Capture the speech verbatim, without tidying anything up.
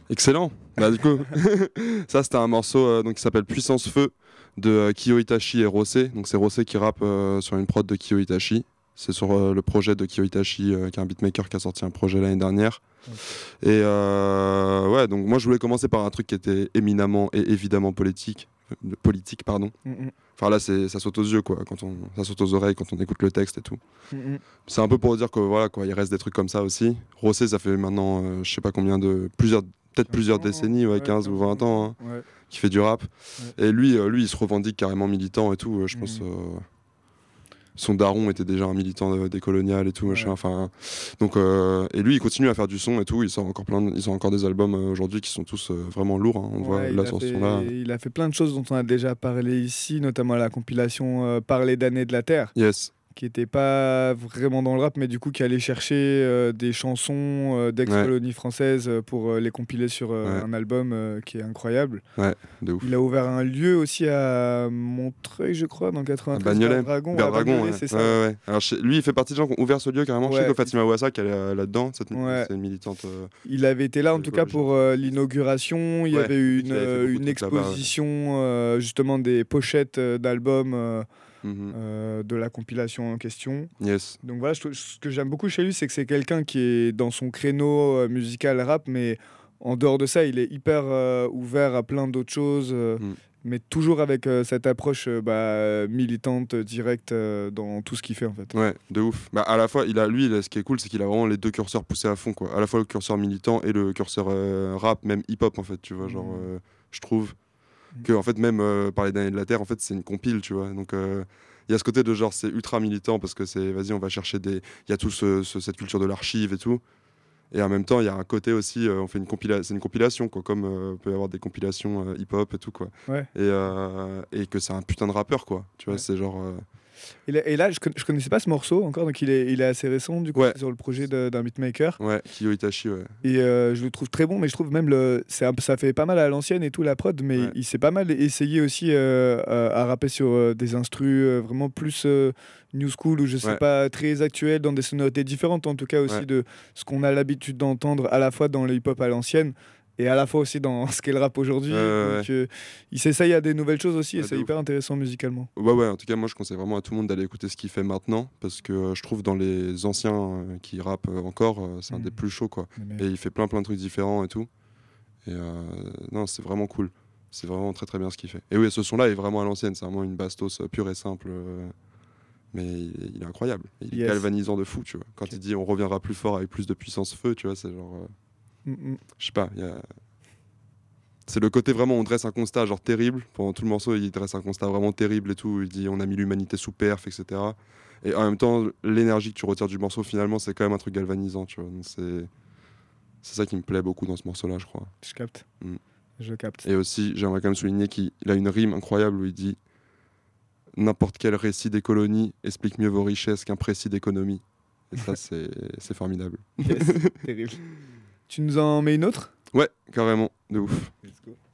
Excellent. Bah du coup, ça c'était un morceau euh, donc, qui s'appelle Puissance Feu de euh, Kyo Itachi et Rossé. Donc c'est Rossé qui rappe euh, sur une prod de Kyo Itachi. C'est sur euh, le projet de Kyo Itachi, euh, qui est un beatmaker qui a sorti un projet l'année dernière. Okay. Et euh, ouais, donc moi je voulais commencer par un truc qui était éminemment et évidemment politique. Euh, politique, pardon. Mm-hmm. Enfin là, c'est, ça saute aux yeux, quoi. Quand on, ça saute aux oreilles quand on écoute le texte et tout. Mm-hmm. C'est un peu pour dire que voilà, quoi, il reste des trucs comme ça aussi. Rossé, ça fait maintenant, euh, je sais pas combien de, plusieurs, peut-être plusieurs décennies, ouais, ouais, quinze ou vingt ans, hein, ouais. qui fait du rap. Ouais. Et lui, euh, lui, il se revendique carrément militant et tout. Euh, je mm-hmm. pense. Euh, Son daron était déjà un militant de, décolonial et tout, ouais. machin. Enfin, donc, euh, et lui, il continue à faire du son et tout. Il sort encore plein, de, il sort encore des albums euh, aujourd'hui qui sont tous euh, vraiment lourds. Hein. On ouais, voit là sur ce son-là. Il a fait plein de choses dont on a déjà parlé ici, notamment la compilation euh, Parler d'années de la Terre. Yes. Qui n'était pas vraiment dans le rap, mais du coup qui allait chercher euh, des chansons euh, d'ex-colonies ouais. françaises pour euh, les compiler sur euh, ouais. un album euh, qui est incroyable. Ouais, de ouf. Il a ouvert un lieu aussi à Montreuil, je crois, dans quatre-vingt-treize. Bagnolet. Dragon. Vers Dragon, ouais. c'est ça. Ouais, ouais. Alors, chez, lui, il fait partie des gens qui ont ouvert ce lieu carrément. Ouais. Je sais que Fatima Ouassa, qui est là, là-dedans, cette, ouais. c'est une militante. Euh, il avait été là, en tout cas, pour euh, l'inauguration. Il y ouais. avait eu une, avait une exposition, là-bas, ouais. euh, justement, des pochettes d'albums. Euh, Mmh. Euh, de la compilation en question. Yes. Donc voilà, je, ce que j'aime beaucoup chez lui, c'est que c'est quelqu'un qui est dans son créneau euh, musical rap, mais en dehors de ça, il est hyper euh, ouvert à plein d'autres choses, euh, mmh. mais toujours avec euh, cette approche euh, bah, militante, directe euh, dans tout ce qu'il fait en fait. Ouais, de ouf. Bah, à la fois, il a, lui, là, ce qui est cool, c'est qu'il a vraiment les deux curseurs poussés à fond, quoi. À la fois le curseur militant et le curseur euh, rap, même hip-hop en fait, tu vois, mmh. genre, euh, je trouve. Que en fait même euh, Parler d'années de la Terre en fait c'est une compile, tu vois, donc il euh, y a ce côté de genre c'est ultra militant parce que c'est vas-y on va chercher des il y a tout ce, ce, cette culture de l'archive et tout, et en même temps il y a un côté aussi euh, on fait une compilation, c'est une compilation quoi, comme euh, peut y avoir des compilations euh, hip-hop et tout quoi, ouais. et, euh, et que c'est un putain de rappeur quoi, tu vois, ouais. c'est genre euh... Et là, et là je, con- je connaissais pas ce morceau encore, donc il est, il est assez récent du coup, ouais. sur le projet de, d'un beatmaker. Ouais, Kyo Itachi, ouais. Et euh, je le trouve très bon, mais je trouve même le, c'est un, ça fait pas mal à l'ancienne et tout la prod, mais ouais. il s'est pas mal essayé aussi euh, à, à rapper sur euh, des instrus euh, vraiment plus euh, new school ou je sais ouais. pas, très actuels, dans des sonorités différentes en tout cas aussi ouais. de ce qu'on a l'habitude d'entendre à la fois dans le hip-hop à l'ancienne et à la fois aussi dans ce qu'est le rap aujourd'hui. Euh, donc, ouais. euh, il s'essaye à des nouvelles choses aussi, ouais, et c'est hyper ouf. Intéressant musicalement. Ouais, ouais, en tout cas, moi je conseille vraiment à tout le monde d'aller écouter ce qu'il fait maintenant, parce que euh, je trouve dans les anciens euh, qui rappent euh, encore, euh, c'est mmh. un des plus chauds, quoi. Et il fait plein plein de trucs différents et tout. Et euh, non, c'est vraiment cool. C'est vraiment très très bien ce qu'il fait. Et oui, ce son-là est vraiment à l'ancienne, c'est vraiment une bastos pure et simple. Euh, mais il, il est incroyable. Il est yes. galvanisant de fou, tu vois. Quand okay. il dit on reviendra plus fort avec plus de puissance feu, tu vois, c'est genre. Euh, Je sais pas, y a... c'est le côté vraiment, on dresse un constat genre terrible. Pendant tout le morceau, il dresse un constat vraiment terrible et tout. Il dit on a mis l'humanité sous perf, et cetera. Et en même temps, l'énergie que tu retires du morceau, finalement, c'est quand même un truc galvanisant, tu vois. Donc c'est... c'est ça qui me plaît beaucoup dans ce morceau-là, je crois. Je capte. Mm. Je capte. Et aussi, j'aimerais quand même souligner qu'il a une rime incroyable où il dit n'importe quel récit des colonies explique mieux vos richesses qu'un précis d'économie. Et ça, c'est, c'est formidable. Yes, terrible. Tu nous en mets une autre ? Ouais, carrément, de ouf. Let's go.